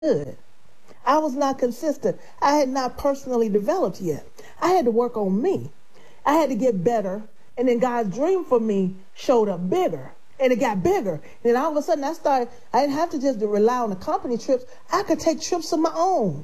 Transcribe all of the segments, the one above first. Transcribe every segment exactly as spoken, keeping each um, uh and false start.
good. I was not consistent. I had not personally developed yet. I had to work on me. I had to get better. And then God's dream for me showed up bigger. And it got bigger. And then all of a sudden I started, I didn't have to just rely on the company trips. I could take trips of my own.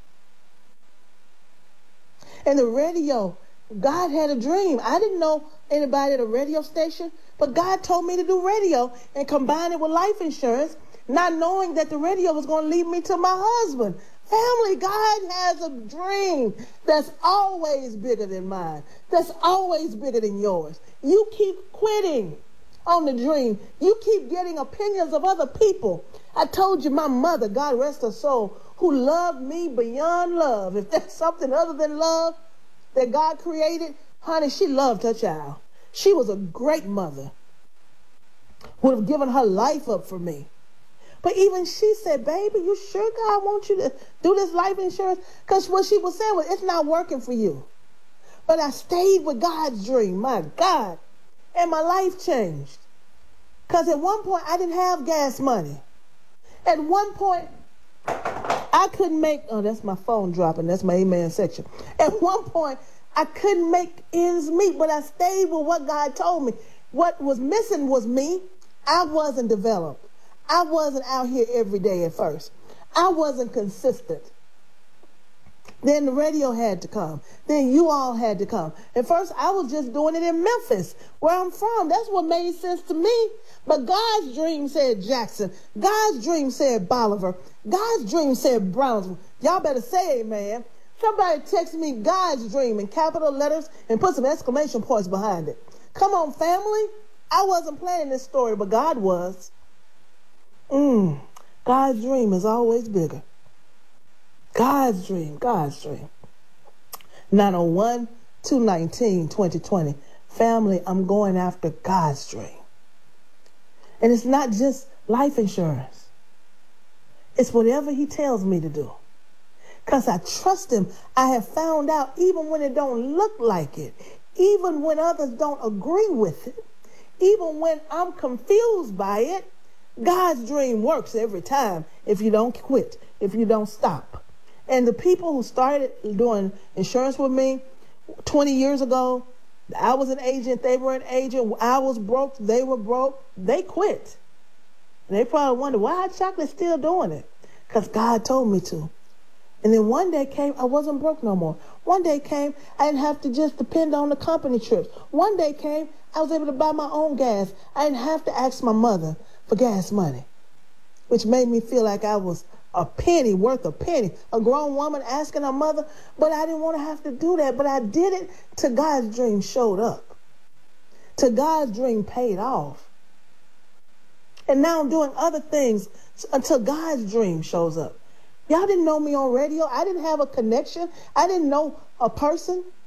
And the radio, God had a dream. I didn't know anybody at a radio station, but God told me to do radio and combine it with life insurance, not knowing that the radio was going to lead me to my husband. Family, God has a dream that's always bigger than mine, that's always bigger than yours. You keep quitting on the dream. You keep getting opinions of other people. I told you my mother, God rest her soul, who loved me beyond love. If that's something other than love that God created, honey, she loved her child. She was a great mother. Would have given her life up for me. But even she said, baby, you sure God wants you to do this life insurance? Because what she was saying was, it's not working for you. But I stayed with God's dream, my God. And my life changed. Because at one point, I didn't have gas money. At one point, I couldn't make, oh, that's my phone dropping. That's my amen section. At one point, I couldn't make ends meet, but I stayed with what God told me. What was missing was me. I wasn't developed. I wasn't out here every day at first. I wasn't consistent. Then the radio had to come. Then you all had to come. At first, I was just doing it in Memphis, where I'm from. That's what made sense to me. But God's dream said Jackson. God's dream said Bolivar. God's dream said Brownsville. Y'all better say amen. Somebody text me God's dream in capital letters and put some exclamation points behind it. Come on, family. I wasn't planning this story, but God was. Mm, God's dream is always bigger. God's dream, God's dream. nine oh one, two nineteen, twenty twenty. Family, I'm going after God's dream. And it's not just life insurance. It's whatever he tells me to do. Because I trust him. I have found out even when it don't look like it, even when others don't agree with it, even when I'm confused by it, God's dream works every time if you don't quit, if you don't stop. And the people who started doing insurance with me twenty years ago, I was an agent, they were an agent, I was broke, they were broke, they quit. And they probably wonder, why Hot Chocolate's still doing it? Because God told me to. And then one day came, I wasn't broke no more. One day came, I didn't have to just depend on the company trips. One day came, I was able to buy my own gas. I didn't have to ask my mother for gas money, which made me feel like I was a penny worth a penny. A grown woman asking her mother, but I didn't want to have to do that. But I did it till God's dream showed up. Till God's dream paid off. And now I'm doing other things until God's dream shows up. Y'all didn't know me on radio. I didn't have a connection. I didn't know a person.